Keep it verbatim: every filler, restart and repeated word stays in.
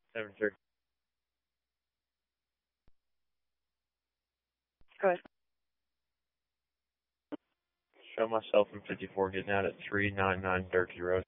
Seven three. Go ahead. Show myself in fifty-four, getting out at three ninety-nine Durkee Road.